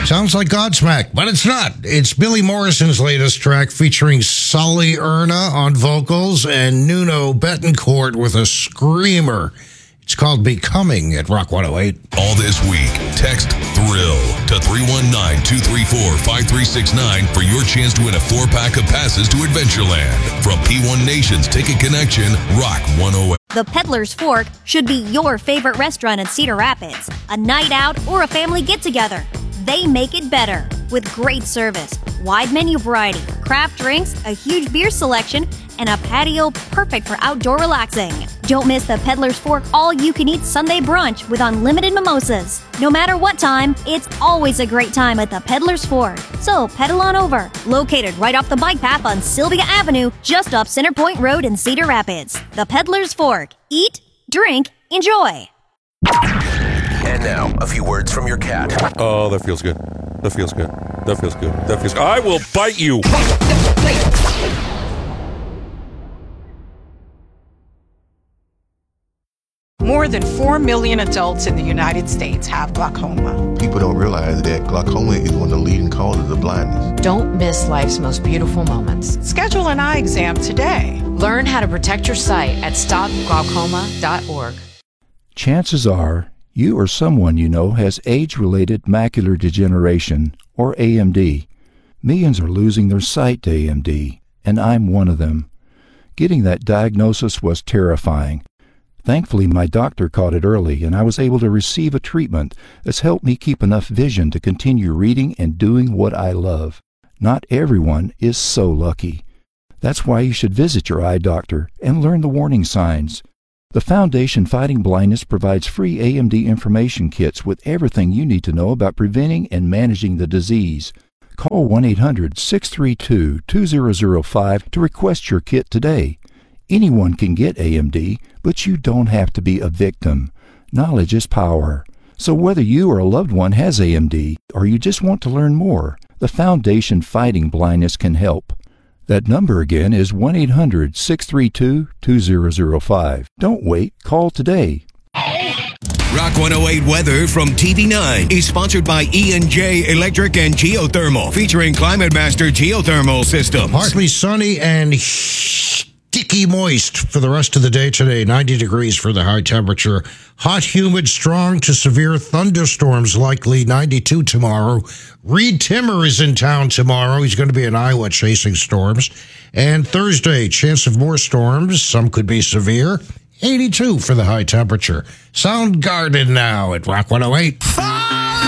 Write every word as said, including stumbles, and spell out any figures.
Sounds like Godsmack, but it's not. It's Billy Morrison's latest track featuring Sully Erna on vocals and Nuno Betancourt with a screamer. It's called Becoming at Rock one oh eight. All this week, text THRILL to three one nine, two three four, five three six nine for your chance to win a four-pack of passes to Adventureland. From P one Nation's Ticket Connection, Rock one oh eight. The Peddler's Fork should be your favorite restaurant in Cedar Rapids. A night out or a family get-together. They make it better with great service, wide menu variety, craft drinks, a huge beer selection, and a patio perfect for outdoor relaxing. Don't miss the Peddler's Fork all-you-can-eat Sunday brunch with unlimited mimosas. No matter what time, it's always a great time at the Peddler's Fork. So pedal on over. Located right off the bike path on Sylvia Avenue, just off Center Point Road in Cedar Rapids. The Peddler's Fork. Eat, drink, enjoy. And now, a few words from your cat. Oh, that feels good. That feels good. That feels good. That feels good. I will bite you. More than four million adults in the United States have glaucoma. People don't realize that glaucoma is one of the leading causes of blindness. Don't miss life's most beautiful moments. Schedule an eye exam today. Learn how to protect your sight at stop glaucoma dot org. Chances are you or someone you know has age-related macular degeneration, or A M D. Millions are losing their sight to A M D, and I'm one of them. Getting that diagnosis was terrifying. Thankfully, my doctor caught it early, and I was able to receive a treatment that's helped me keep enough vision to continue reading and doing what I love. Not everyone is so lucky. That's why you should visit your eye doctor and learn the warning signs. The Foundation Fighting Blindness provides free A M D information kits with everything you need to know about preventing and managing the disease. Call one eight hundred, six three two, two zero zero five to request your kit today. Anyone can get A M D, but you don't have to be a victim. Knowledge is power. So whether you or a loved one has A M D, or you just want to learn more, the Foundation Fighting Blindness can help. That number again is one eight hundred, six three two, two zero zero five. Don't wait. Call today. Rock one oh eight weather from T V nine is sponsored by E and J Electric and Geothermal, featuring Climate Master Geothermal Systems. Partly sunny and sticky moist for the rest of the day today. ninety degrees for the high temperature. Hot, humid, strong to severe thunderstorms likely. ninety-two tomorrow. Reed Timmer is in town tomorrow. He's going to be in Iowa chasing storms. And Thursday, chance of more storms. Some could be severe. eighty-two for the high temperature. Soundgarden now at Rock one oh eight.